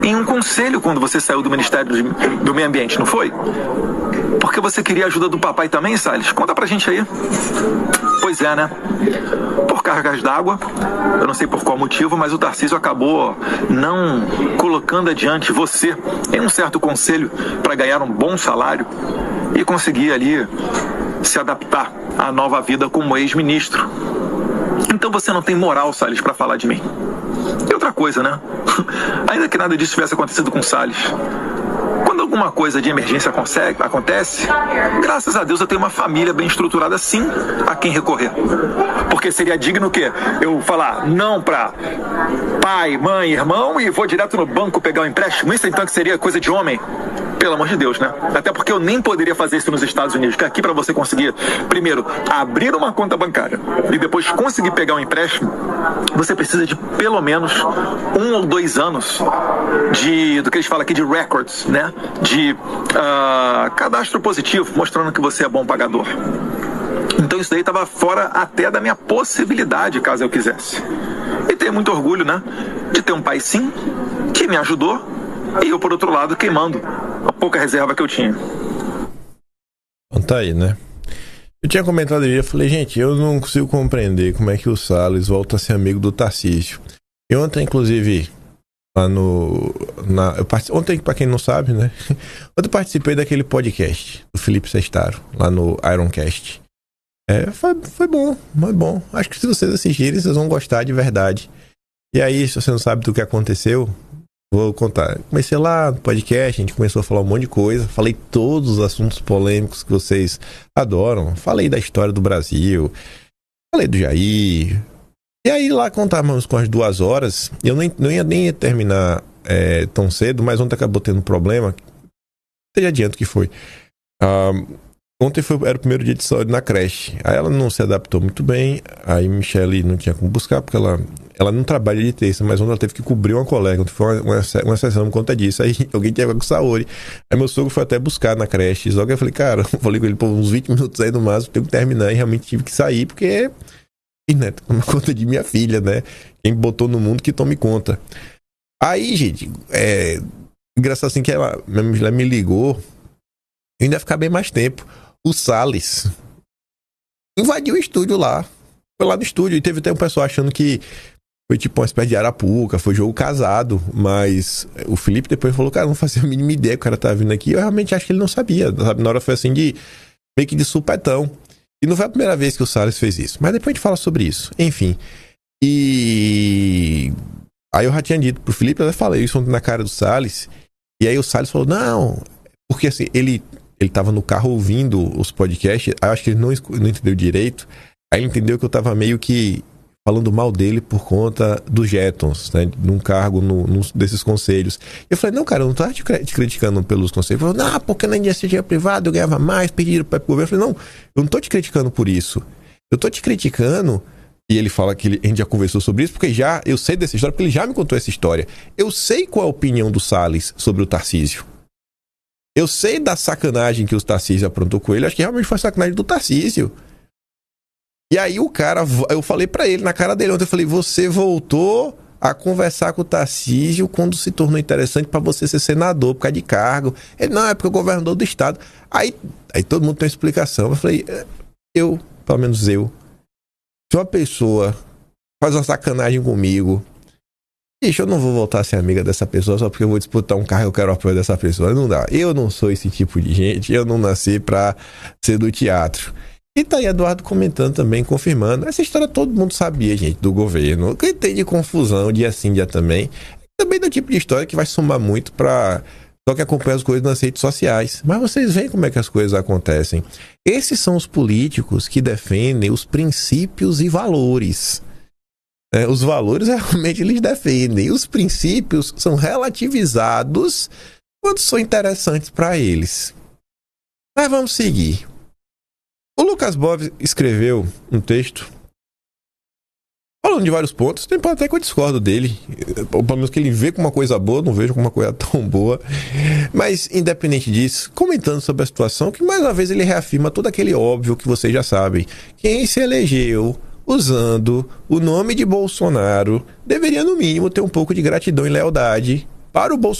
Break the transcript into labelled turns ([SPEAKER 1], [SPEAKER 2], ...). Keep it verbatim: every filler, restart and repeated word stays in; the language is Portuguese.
[SPEAKER 1] em um conselho quando você saiu do Ministério do Meio Ambiente, não foi? Porque você queria a ajuda do papai também, Salles? Conta pra gente aí. Pois é, né? Por cargas d'água, eu não sei por qual motivo, mas o Tarcísio acabou não colocando adiante você em um certo conselho para ganhar um bom salário e conseguir ali se adaptar à nova vida como ex-ministro. Então você não tem moral, Salles, para falar de mim. E outra coisa, né? Ainda que nada disso tivesse acontecido com o Salles, quando alguma coisa de emergência consegue, acontece, graças a Deus eu tenho uma família bem estruturada, sim, a quem recorrer. Porque seria digno o quê? Eu falar não pra pai, mãe, irmão e vou direto no banco pegar um empréstimo? Isso então que seria coisa de homem? Pelo amor de Deus, né? Até porque eu nem poderia fazer isso nos Estados Unidos, que aqui para você conseguir, primeiro, abrir uma conta bancária e depois conseguir pegar um empréstimo, você precisa de pelo menos um ou dois anos de, do que eles falam aqui de records, né? De uh, cadastro positivo, mostrando que você é bom pagador. Então isso daí estava fora até da minha possibilidade, caso eu quisesse. E tenho muito orgulho, né? De ter um pai, sim, que me ajudou e eu, por outro lado, queimando a pouca reserva que eu tinha.
[SPEAKER 2] Então tá aí, né? Eu tinha comentado ali, eu falei, gente, eu não consigo compreender como é que o Salles volta a ser amigo do Tarcísio. E ontem, inclusive, lá no... Na, eu part... Ontem, pra quem não sabe, né? Ontem eu participei daquele podcast do Felipe Sestaro, lá no Ironcast. É, foi, foi bom, foi bom. Acho que se vocês assistirem, vocês vão gostar de verdade. E aí, se você não sabe do que aconteceu, vou contar. Comecei lá no podcast, a gente começou a falar um monte de coisa. Falei todos os assuntos polêmicos que vocês adoram. Falei da história do Brasil. Falei do Jair. E aí lá contávamos com as duas horas. Eu não, não ia nem terminar é, tão cedo, mas ontem acabou tendo um problema. Até adianto que foi. Um, ontem foi, era o primeiro dia de saúde na creche. Aí ela não se adaptou muito bem. Aí Michele não tinha como buscar, porque ela... Ela não trabalha de terça, mas ontem ela teve que cobrir uma colega. Ontem foi uma, uma, uma sessão por conta disso. Aí alguém tinha com saúde. Aí meu sogro foi até buscar na creche. Só que eu falei, cara, eu falei com ele por uns vinte minutos aí no máximo, tenho que terminar. E realmente tive que sair, porque, né, toma conta de minha filha, né? Quem botou no mundo que tome conta. Aí, gente, é engraçado assim que ela, ela me ligou. Eu ainda ia ficar bem mais tempo. O Salles invadiu o estúdio lá. Foi lá no estúdio. E teve até um pessoal achando que foi tipo uma espécie de arapuca, foi jogo casado, mas o Felipe depois falou, cara, não fazia a mínima ideia que o cara tava vindo aqui. Eu realmente acho que ele não sabia, sabe? Na hora foi assim de meio que de supetão. E não foi a primeira vez que o Salles fez isso, mas depois a gente fala sobre isso. Enfim. E aí eu já tinha dito pro Felipe, eu até falei isso ontem na cara do Salles, e aí o Salles falou, não, porque assim, ele, ele tava no carro ouvindo os podcasts, aí eu acho que ele não, não entendeu direito, aí ele entendeu que eu tava meio que falando mal dele por conta dos Jetons, né? Num cargo no, num desses conselhos. Eu falei, não, cara, eu não tô te criticando pelos conselhos. Ele falou, não, porque na iniciativa privada eu ganhava mais, pedi dinheiro para o governo. Eu falei, não, eu não tô te criticando por isso. Eu tô te criticando, e ele fala que ele, a gente já conversou sobre isso, porque já, eu sei dessa história, porque ele já me contou essa história. Eu sei qual é a opinião do Salles sobre o Tarcísio. Eu sei da sacanagem que o Tarcísio aprontou com ele. Acho que realmente foi sacanagem do Tarcísio. E aí o cara, eu falei pra ele na cara dele ontem, eu falei, você voltou a conversar com o Tarcísio quando se tornou interessante pra você ser senador, por causa de cargo. Ele, não, é porque o governador do estado. Aí, aí todo mundo tem uma explicação. Eu falei, eu, pelo menos eu, se uma pessoa faz uma sacanagem comigo, bicho, eu não vou voltar a ser amiga dessa pessoa só porque eu vou disputar um carro e eu quero o apoio dessa pessoa. Não dá. Eu não sou esse tipo de gente, eu não nasci pra ser do teatro. E tá aí Eduardo comentando também, confirmando. Essa história todo mundo sabia, gente, do governo. O que tem de confusão, dia sim, dia também. Também do tipo de história que vai somar muito pra só que acompanha as coisas nas redes sociais. Mas vocês veem como é que as coisas acontecem. Esses são os políticos que defendem os princípios e valores. É, os valores realmente eles defendem. Os princípios são relativizados quando são interessantes para eles. Mas vamos seguir. O Lucas Bob escreveu um texto falando de vários pontos. Tem até que eu discordo dele. Pelo menos que ele vê como uma coisa boa, não vejo como uma coisa tão boa. Mas, independente disso, comentando sobre a situação, que mais uma vez ele reafirma todo aquele óbvio que vocês já sabem. Quem se elegeu usando o nome de Bolsonaro deveria, no mínimo, ter um pouco de gratidão e lealdade Para o